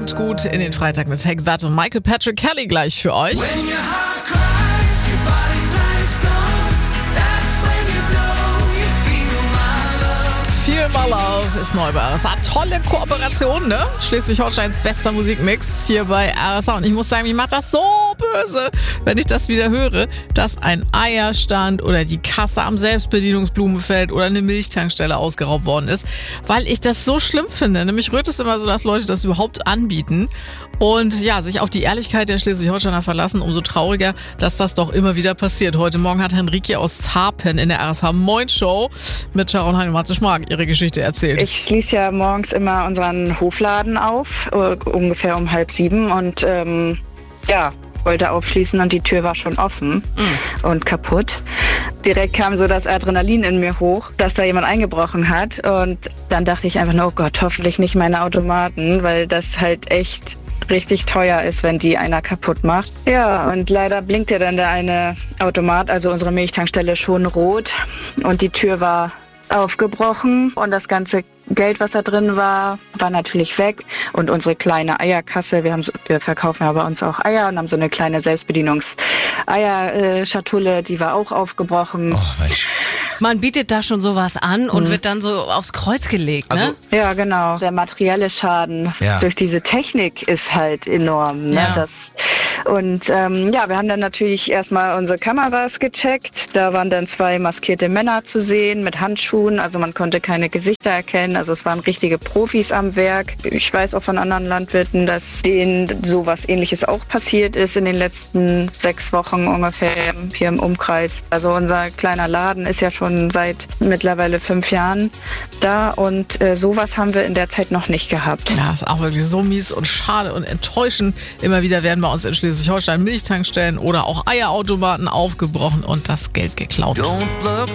Kommt gut in den Freitag mit Take That und Michael Patrick Kelly gleich für euch. Feel My Love ist neu bei RSA. Tolle Kooperation, ne? Schleswig-Holsteins bester Musikmix hier bei RSA. Und ich muss sagen, mich macht das so böse, wenn ich das wieder höre, dass ein Eierstand oder die Kasse am Selbstbedienungsblumenfeld oder eine Milchtankstelle ausgeraubt worden ist, weil ich das so schlimm finde. Nämlich rührt es immer so, dass Leute das überhaupt anbieten und ja, sich auf die Ehrlichkeit der Schleswig-Holsteiner verlassen. Umso trauriger, dass das doch immer wieder passiert. Heute Morgen hat Henrike aus Zarpen in der RSH Moin Show mit Sharon Hein und Matze Schmark ihre Geschichte erzählt. Ich schließe ja morgens immer unseren Hofladen auf, ungefähr um 6:30 und wollte aufschließen und die Tür war schon offen und kaputt. Direkt kam so das Adrenalin in mir hoch, dass da jemand eingebrochen hat und dann dachte ich einfach nur, oh Gott, hoffentlich nicht meine Automaten, weil das halt echt richtig teuer ist, wenn die einer kaputt macht. Ja, und leider blinkt ja dann der eine Automat, also unsere Milchtankstelle, schon rot und die Tür war aufgebrochen und das ganze Geld, was da drin war, war natürlich weg. Und unsere kleine Eierkasse, wir verkaufen ja bei uns auch Eier und haben so eine kleine Selbstbedienungs-Eierschatulle, die war auch aufgebrochen. Oh, Mensch. Man bietet da schon sowas an und wird dann so aufs Kreuz gelegt, ne? Ja, genau. Der materielle Schaden durch diese Technik ist halt enorm. Ne? Ja. Wir haben dann natürlich erstmal unsere Kameras gecheckt. Da waren dann 2 maskierte Männer zu sehen mit Handschuhen. Also man konnte keine Gesichter erkennen. Also es waren richtige Profis am Werk. Ich weiß auch von anderen Landwirten, dass denen sowas Ähnliches auch passiert ist in den letzten 6 Wochen ungefähr hier im Umkreis. Also unser kleiner Laden ist ja schon seit mittlerweile 5 Jahren da und sowas haben wir in der Zeit noch nicht gehabt. Ja, ist auch wirklich so mies und schade und enttäuschend. Immer wieder werden bei uns in Schleswig-Holstein Milchtankstellen oder auch Eierautomaten aufgebrochen und das Geld geklaut. Don't look